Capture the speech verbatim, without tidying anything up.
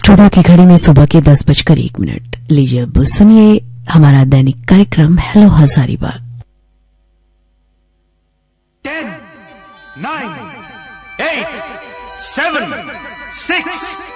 Studio की घड़ी में सुबह के दस बजकर एक मिनट। लीजिए अब सुनिए हमारा दैनिक कार्यक्रम हेलो हजारीबाग। टेन, नाइन, एट, सेवन, सिक्स,